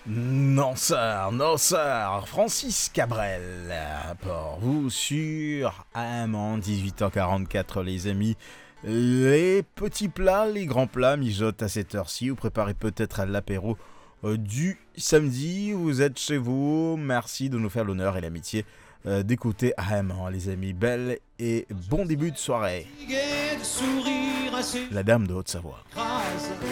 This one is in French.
Non sir, non sir, Francis Cabrel pour vous sur AM 18h44 les amis. Les petits plats, les grands plats mijotent à cette heure-ci. Vous préparez peut-être à l'apéro du samedi. Vous êtes chez vous. Merci de nous faire l'honneur et l'amitié d'écouter AM les amis. Belle et bon début de soirée. La dame de Haute-Savoie.